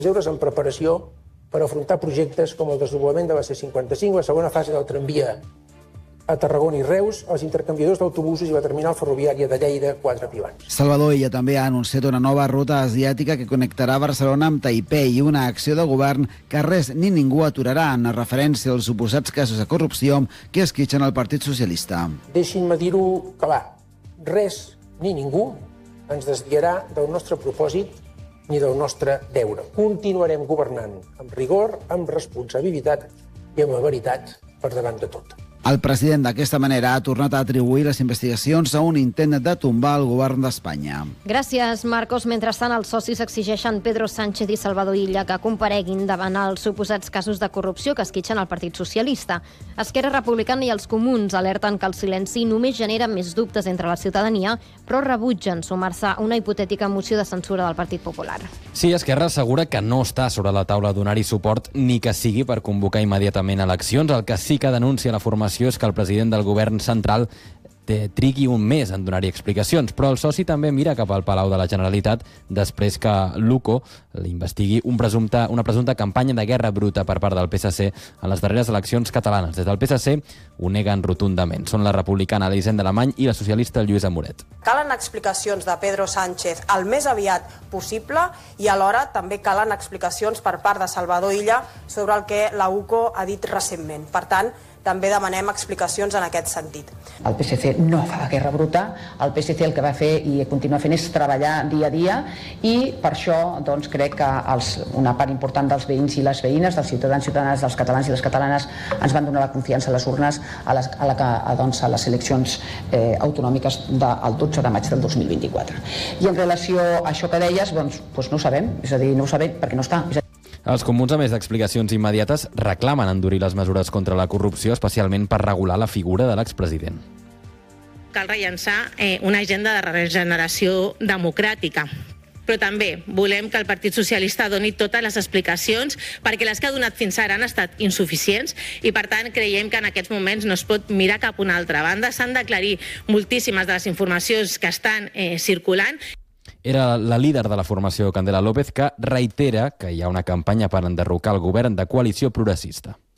euros en preparació per afrontar projectes com el desdoblament de la C55, la segona fase del tramvia a Tarragona i Reus, els intercanviadors d'autobusos i la terminal ferroviària de Lleida, 4 pilars. Salvador Illa també ha anunciat una nova ruta asiàtica que connectarà Barcelona amb Taipei i una acció de govern que res ni ningú aturarà en referència als suposats casos de corrupció que esquitxen el Partit Socialista. Deixin-me dir-ho clar, res ni ningú ens desviarà del nostre propòsit ni del nostre deure. Continuarem governant amb rigor, amb responsabilitat i amb la veritat per davant de tot. El president d'aquesta manera ha tornat a atribuir les investigacions a un intent de tombar el govern d'Espanya. Gràcies, Marcos. Mentrestant, els socis exigeixen Pedro Sánchez i Salvador Illa que compareguin davant els suposats casos de corrupció que esquitxen el Partit Socialista. Esquerra Republicana i els Comuns alerten que el silenci només genera més dubtes entre la ciutadania, però rebutgen sumar-se a una hipotètica moció de censura del Partit Popular. Sí, Esquerra assegura que no està sobre la taula donar-hi suport ni que sigui per convocar immediatament eleccions. El que sí que denuncia la formació és que el president del govern central trigui un mes en donar-hi explicacions, però el soci també mira cap al Palau de la Generalitat després que l'UCO investigui una presumpta campanya de guerra bruta per part del PSC en les darreres eleccions catalanes. Des del PSC ho neguen rotundament. Són la republicana Elisenda Alemany i la socialista Lluïsa Moret. Calen explicacions de Pedro Sánchez el més aviat possible i alhora també calen explicacions per part de Salvador Illa sobre el que la UCO ha dit recentment. Per tant, també demanem explicacions en aquest sentit. El PSC no fa guerra bruta, el PSC el que va fer i continua fent és treballar dia a dia i per això doncs, crec que una part important dels veïns i les veïnes, dels ciutadans i ciutadanes, dels catalans i les catalanes ens van donar la confiança a les urnes a les eleccions autonòmiques del 12 de maig del 2024. I en relació a això que deies, doncs no ho sabem, és a dir, no ho sabem perquè no està. Els comuns, a més d'explicacions immediates, reclamen endurir les mesures contra la corrupció, especialment per regular la figura de l'expresident. Cal rellançar una agenda de regeneració democràtica. Però també volem que el Partit Socialista doni totes les explicacions perquè les que ha donat fins ara han estat insuficients i, per tant, creiem que en aquests moments no es pot mirar cap a una altra banda. S'han d'aclarir moltíssimes de les informacions que estan circulant. Era la líder de la formació Candela López que reitera que hi ha una campanya per enderrocar el govern de coalició progressista.